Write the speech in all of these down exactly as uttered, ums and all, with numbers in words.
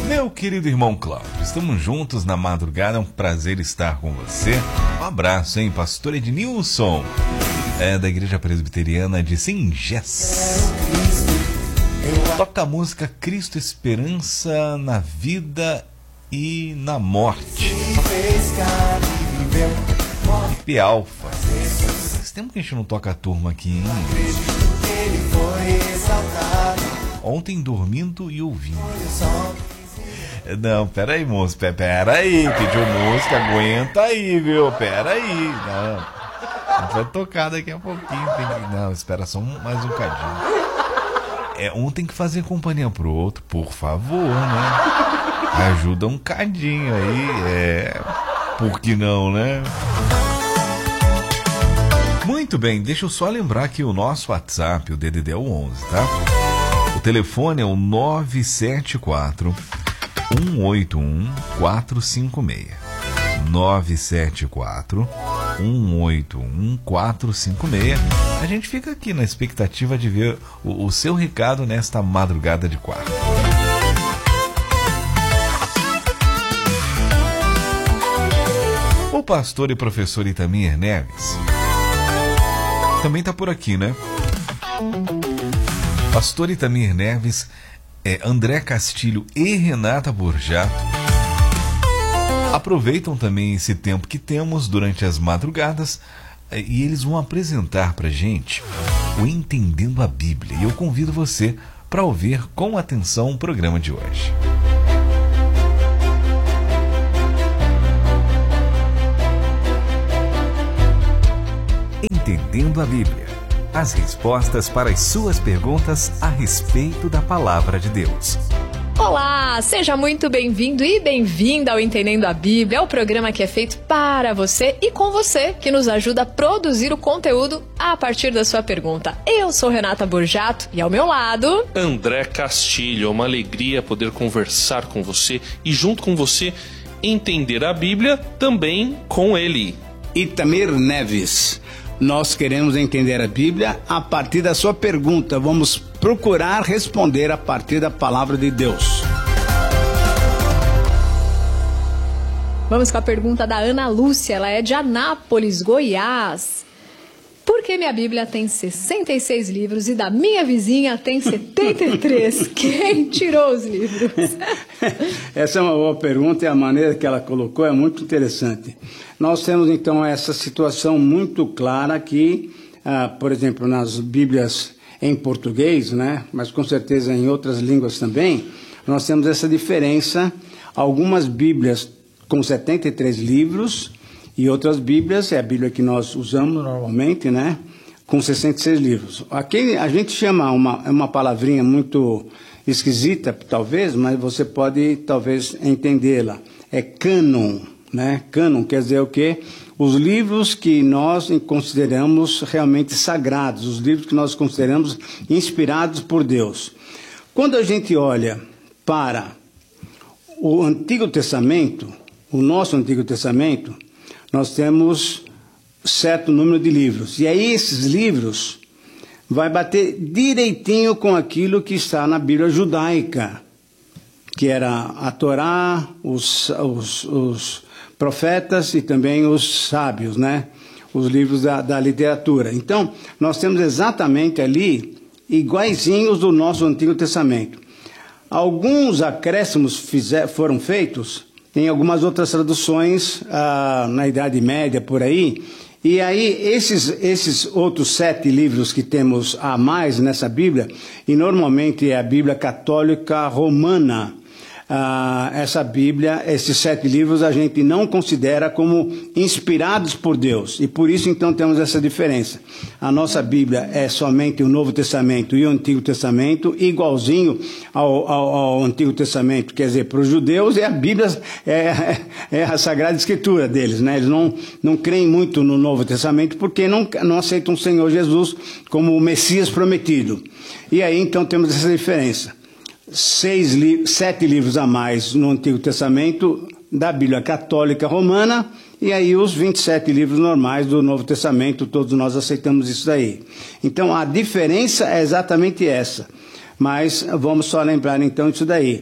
Meu querido irmão Cláudio, estamos juntos na madrugada, é um prazer estar com você. Um abraço, hein, pastor Ednilson, é da Igreja Presbiteriana de Singés. Toca a música Cristo Esperança na Vida e na Morte. P Alfa. Faz tempo que a gente não toca a turma aqui, hein? Ontem dormindo e ouvindo. Não, peraí, moço, peraí, pediu música, aguenta aí, viu? Peraí, não. A gente vai tocar daqui a pouquinho. Tem que... Não, espera só um, mais um cadinho. É, um tem que fazer companhia pro outro, por favor, né? Ajuda um cadinho aí, é... Por que não, né? Muito bem, deixa eu só lembrar que o nosso WhatsApp, o D D D é o onze, tá? O telefone é o nove sete quatro, um oito um, quatro cinco seis. nove sete quatro, um oito um, quatro cinco seis. A gente fica aqui na expectativa de ver o, o seu recado nesta madrugada de quarta. O pastor e professor Itamir Neves também está por aqui, né? Pastor Itamir Neves, é, André Castilho e Renata Borjato aproveitam também esse tempo que temos durante as madrugadas e eles vão apresentar para a gente o Entendendo a Bíblia. E eu convido você para ouvir com atenção o programa de hoje. Entendendo a Bíblia. As respostas para as suas perguntas a respeito da Palavra de Deus. Olá, seja muito bem-vindo e bem-vinda ao Entendendo a Bíblia, o programa que é feito para você e com você, que nos ajuda a produzir o conteúdo a partir da sua pergunta. Eu sou Renata Borjato e ao meu lado... André Castilho. É uma alegria poder conversar com você e junto com você entender a Bíblia também com ele. Itamir Neves. Nós queremos entender a Bíblia a partir da sua pergunta. Vamos procurar responder a partir da palavra de Deus. Vamos com a pergunta da Ana Lúcia. Ela é de Anápolis, Goiás. Por que minha Bíblia tem sessenta e seis livros e da minha vizinha tem setenta e três? Quem tirou os livros? Essa é uma boa pergunta e a maneira que ela colocou é muito interessante. Nós temos então essa situação muito clara que, ah, por exemplo, nas Bíblias em português, né, mas com certeza em outras línguas também, nós temos essa diferença. Algumas Bíblias com setenta e três livros e outras Bíblias, é a Bíblia que nós usamos normalmente, né, com sessenta e seis livros. Aqui a gente chama uma, uma palavrinha muito esquisita, talvez, mas você pode talvez entendê-la. É cânon, né? Cânon quer dizer o quê? Os livros que nós consideramos realmente sagrados, os livros que nós consideramos inspirados por Deus. Quando a gente olha para o Antigo Testamento, o nosso Antigo Testamento, nós temos certo número de livros. E aí esses livros vai bater direitinho com aquilo que está na Bíblia judaica, que era a Torá, os, os, os profetas e também os sábios, né? Os livros da, da literatura. Então, nós temos exatamente ali iguaizinhos do nosso Antigo Testamento. Alguns acréscimos fizer, foram feitos em algumas outras traduções, ah, na Idade Média, por aí. E aí, esses, esses outros sete livros que temos a mais nessa Bíblia, e normalmente é a Bíblia Católica Romana, ah, essa Bíblia, esses sete livros, a gente não considera como inspirados por Deus. E por isso, então, temos essa diferença. A nossa Bíblia é somente o Novo Testamento e o Antigo Testamento, igualzinho ao, ao, ao Antigo Testamento, quer dizer, para os judeus, é a Bíblia, é, é a Sagrada Escritura deles, né? Eles não, não creem muito no Novo Testamento porque não, não aceitam o Senhor Jesus como o Messias prometido. E aí, então, temos essa diferença. Seis li- sete livros a mais no Antigo Testamento da Bíblia Católica Romana, e aí os vinte e sete livros normais do Novo Testamento, todos nós aceitamos isso daí. Então a diferença é exatamente essa, mas vamos só lembrar então isso daí.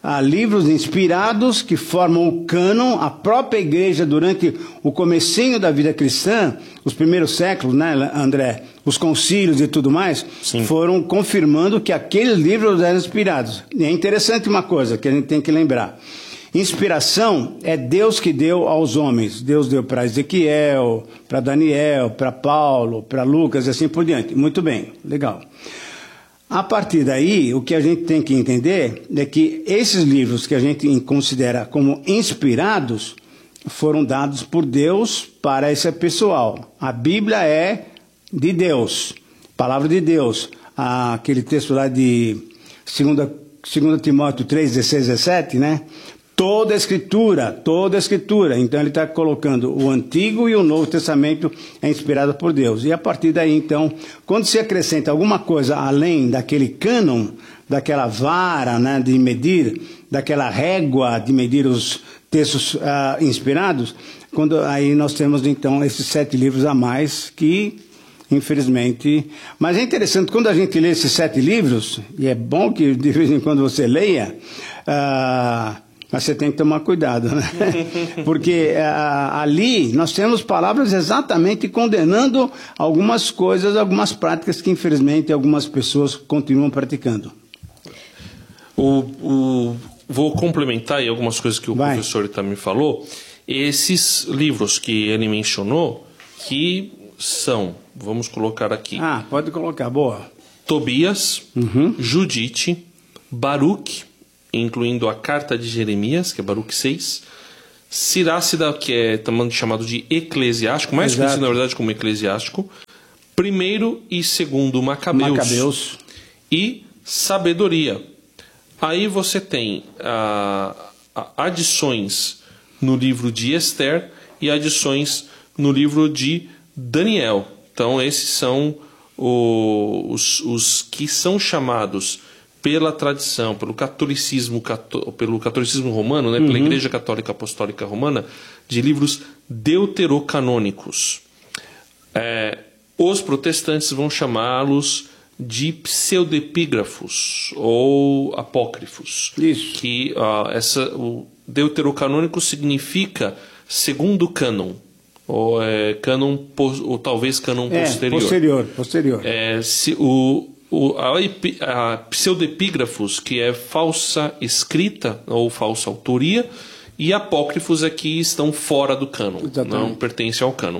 ah, livros inspirados que formam o cânon. A própria igreja, durante o comecinho da vida cristã, os primeiros séculos, né, André? Os concílios e tudo mais, Sim. foram confirmando que aqueles livros eram inspirados. E é interessante uma coisa que a gente tem que lembrar. Inspiração é Deus que deu aos homens. Deus deu para Ezequiel, para Daniel, para Paulo, para Lucas e assim por diante. Muito bem, legal. A partir daí, o que a gente tem que entender é que esses livros que a gente considera como inspirados foram dados por Deus para esse pessoal. A Bíblia é de Deus, palavra de Deus. Ah, aquele texto lá de dois Timóteo três, dezesseis, dezessete, né? Toda a escritura, toda a escritura. Então ele está colocando o Antigo e o Novo Testamento é inspirado por Deus. E a partir daí, então, quando se acrescenta alguma coisa além daquele cânon, daquela vara, né, de medir, daquela régua de medir os textos ah, inspirados, quando, aí nós temos então esses sete livros a mais que, infelizmente... Mas é interessante, quando a gente lê esses sete livros, e é bom que de vez em quando você leia... Ah, mas você tem que tomar cuidado, né? Porque ah, ali nós temos palavras exatamente condenando algumas coisas, algumas práticas que infelizmente algumas pessoas continuam praticando. O, o, vou complementar aí algumas coisas que o Vai. professor também falou. Esses livros que ele mencionou, que são, vamos colocar aqui... Ah, pode colocar, boa. Tobias, Uhum. Judite, Baruque, incluindo a Carta de Jeremias, que é Baruque seis, Sirácida, que é também chamado de Eclesiástico, mais Exato. conhecido na verdade como Eclesiástico, primeiro e segundo Macabeus, Macabeus. e Sabedoria. Aí você tem ah, adições no livro de Esther e adições no livro de Daniel. Então esses são o, os, os que são chamados pela tradição, pelo catolicismo, pelo catolicismo romano, né, pela uhum. Igreja Católica Apostólica Romana, de livros deuterocanônicos. É, os protestantes vão chamá-los de pseudepígrafos ou apócrifos. Isso. Que uh, essa, o deuterocanônico significa segundo cânon, ou é, cânon, ou talvez cânon é, posterior. Posterior, posterior. É, se, o O, a, a pseudepígrafos, que é falsa escrita ou falsa autoria, e apócrifos é que estão fora do cânon, não pertencem ao cânon.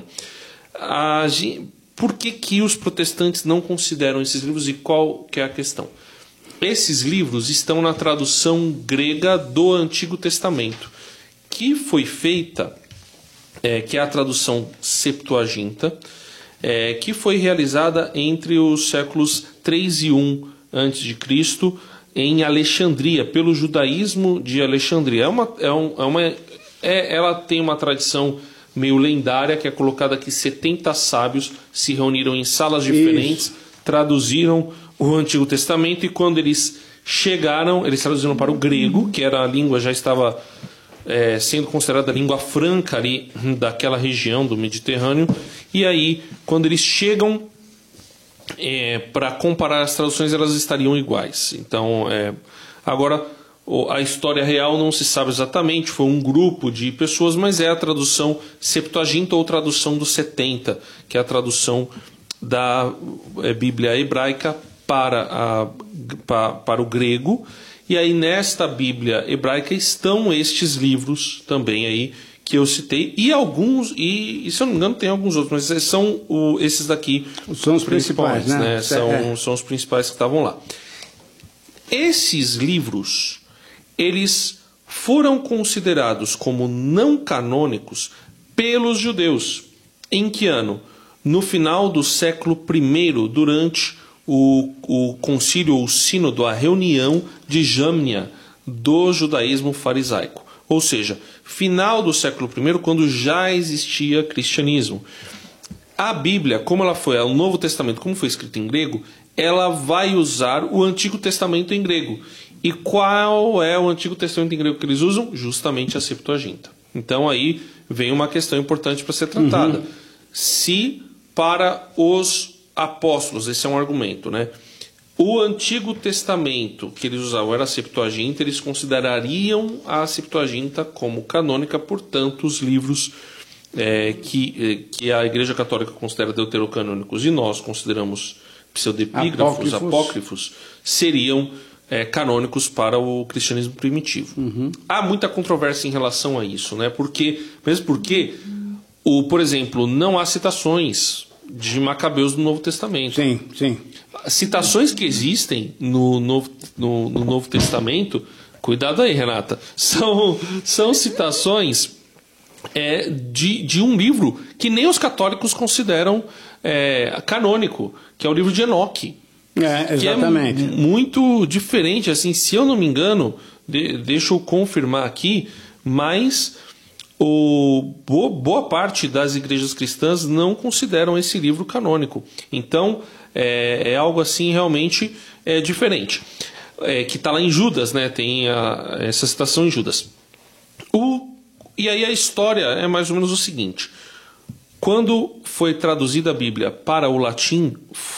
A, por que, que os protestantes não consideram esses livros e qual que é a questão? Esses livros estão na tradução grega do Antigo Testamento, que foi feita, é, que é a tradução Septuaginta, É, que foi realizada entre os séculos três e um antes de Cristo em Alexandria, pelo judaísmo de Alexandria. É uma, é um, é uma, é, ela tem uma tradição meio lendária, que é colocada que setenta sábios se reuniram em salas diferentes, Isso. traduziram o Antigo Testamento, e quando eles chegaram, eles traduziram para o grego, que era a língua, já estava... É, sendo considerada a língua franca ali daquela região do Mediterrâneo, e aí quando eles chegam é, para comparar as traduções, elas estariam iguais. Então é, agora a história real não se sabe exatamente, foi um grupo de pessoas, mas é a tradução Septuaginta ou tradução dos setenta, que é a tradução da é, Bíblia hebraica para, a, para, para o grego. E aí nesta Bíblia hebraica estão estes livros também aí que eu citei, e alguns, e, e se eu não me engano tem alguns outros, mas são o, esses daqui são os principais, principais né? né? São, é. são os principais que estavam lá. Esses livros, eles foram considerados como não canônicos pelos judeus. Em que ano? No final do século primeiro, durante O, o concílio, o sínodo, a reunião de Jâmnia do judaísmo farisaico. Ou seja, final do século primeiro, quando já existia cristianismo. A Bíblia, como ela foi, o Novo Testamento, como foi escrito em grego, ela vai usar o Antigo Testamento em grego. E qual é o Antigo Testamento em grego que eles usam? Justamente a Septuaginta. Então aí vem uma questão importante para ser tratada. Uhum. Se para os apóstolos, esse é um argumento, né? o Antigo Testamento que eles usavam era a Septuaginta, eles considerariam a Septuaginta como canônica, portanto, os livros é, que, que a Igreja Católica considera deuterocanônicos e nós consideramos pseudepígrafos, apócrifos, apócrifos seriam é, canônicos para o cristianismo primitivo. Uhum. Há muita controvérsia em relação a isso, né? Porque, mesmo porque, o, por exemplo, não há citações de Macabeus no Novo Testamento. Sim, sim. Citações que existem no Novo, no, no Novo Testamento, cuidado aí, Renata, são, são citações é, de, de um livro que nem os católicos consideram é, canônico, que é o livro de Enoque. É, exatamente. Que é muito diferente, assim, se eu não me engano, de, deixa eu confirmar aqui, mas o, boa, boa parte das igrejas cristãs não consideram esse livro canônico. Então, é, é algo assim realmente é, diferente. É, que está lá em Judas, né? Tem a, essa citação em Judas. O, e aí a história é mais ou menos o seguinte. Quando foi traduzida a Bíblia para o latim,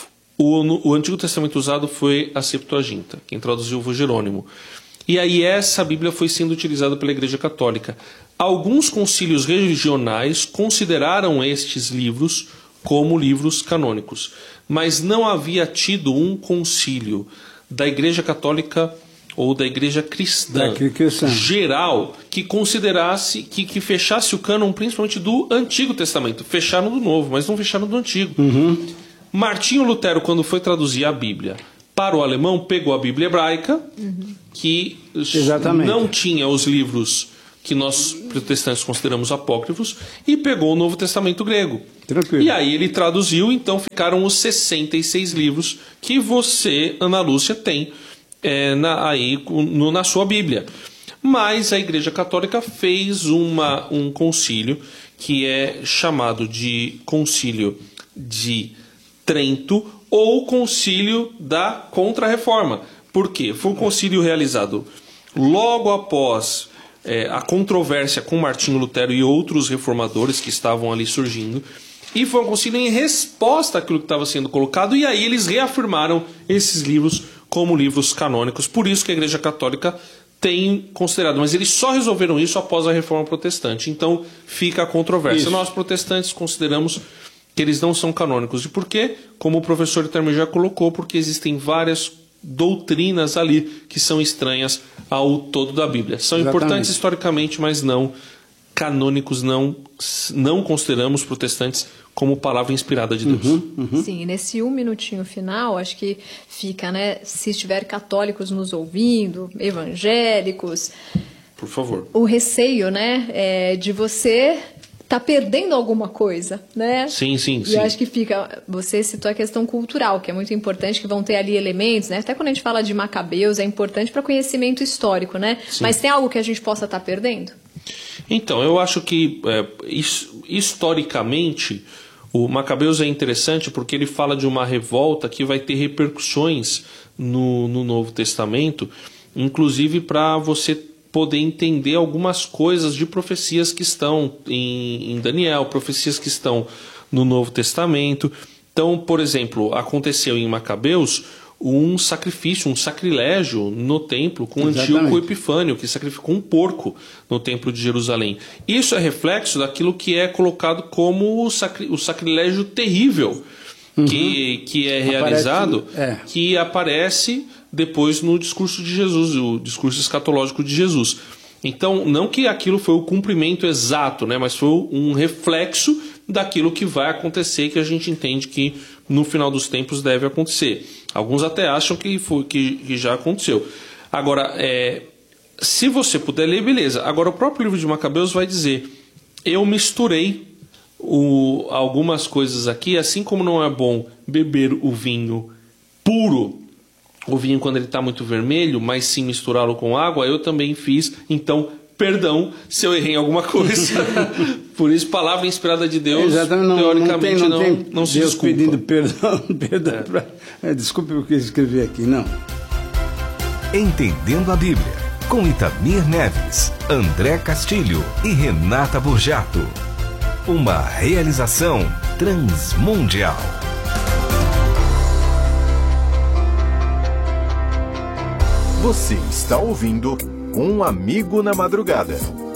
o, o Antigo Testamento usado foi a Septuaginta. Quem traduziu foi Jerônimo. E aí essa Bíblia foi sendo utilizada pela Igreja Católica. Alguns concílios regionais consideraram estes livros como livros canônicos, mas não havia tido um concílio da Igreja Católica ou da Igreja Cristã, cristã. geral que considerasse, que, que fechasse o cânon principalmente do Antigo Testamento. Fecharam do Novo, mas não fecharam do Antigo. Uhum. Martinho Lutero, quando foi traduzir a Bíblia para o alemão, pegou a Bíblia hebraica, uhum. que Exatamente. não tinha os livros que nós protestantes consideramos apócrifos, e pegou o Novo Testamento grego. Tranquilo. E aí ele traduziu, então ficaram os sessenta e seis livros que você, Ana Lúcia, tem é, na, aí no, na sua Bíblia. Mas a Igreja Católica fez uma, um concílio que é chamado de Concílio de Trento ou Concílio da Contra-Reforma. Por quê? Foi um concílio realizado logo após é, a controvérsia com Martinho Lutero e outros reformadores que estavam ali surgindo. E foi um concílio em resposta àquilo que estava sendo colocado, e aí eles reafirmaram esses livros como livros canônicos. Por isso que a Igreja Católica tem considerado, mas eles só resolveram isso após a Reforma Protestante. Então fica a controvérsia. Isso. Nós protestantes consideramos que eles não são canônicos. E por quê? Como o professor Itamir já colocou, porque existem várias doutrinas ali que são estranhas ao todo da Bíblia. São Exatamente. Importantes historicamente, mas não canônicos, não, não consideramos protestantes como palavra inspirada de Deus. Uhum, uhum. Sim, nesse um minutinho final, acho que fica, né? Se estiver católicos nos ouvindo, evangélicos, por favor, o receio, né, é de você tá perdendo alguma coisa, né? Sim, sim, e sim. eu acho que fica... Você citou a questão cultural, que é muito importante, que vão ter ali elementos, né? Até quando a gente fala de Macabeus, é importante para conhecimento histórico, né? Sim. Mas tem algo que a gente possa estar tá perdendo? Então, eu acho que, é, historicamente, o Macabeus é interessante porque ele fala de uma revolta que vai ter repercussões no, no Novo Testamento, inclusive para você poder entender algumas coisas de profecias que estão em, em Daniel, profecias que estão no Novo Testamento. Então, por exemplo, aconteceu em Macabeus um sacrifício, um sacrilégio no templo com Antíoco Epifânio, que sacrificou um porco no templo de Jerusalém. Isso é reflexo daquilo que é colocado como o, sacri, o sacrilégio terrível, uhum. que, que é realizado, aparece, é. que aparece depois no discurso de Jesus, o discurso escatológico de Jesus. Então, não que aquilo foi o cumprimento exato, né, mas foi um reflexo daquilo que vai acontecer e que a gente entende que no final dos tempos deve acontecer. Alguns até acham que, foi, que, que já aconteceu. Agora, é, se você puder ler, beleza. Agora, o próprio livro de Macabeus vai dizer: eu misturei o, algumas coisas aqui, assim como não é bom beber o vinho puro, o vinho quando ele está muito vermelho, mas sim misturá-lo com água, eu também fiz. Então, perdão se eu errei em alguma coisa. Por isso, palavra inspirada de Deus, é, não, teoricamente, não, não, tem, não, não se Deus desculpa. Pedindo perdão, perdão é. pra, é, desculpe o que eu escrevi aqui, não. Entendendo a Bíblia, com Itamir Neves, André Castilho e Renata Burjato. Uma realização Transmundial. Você está ouvindo Um Amigo na Madrugada.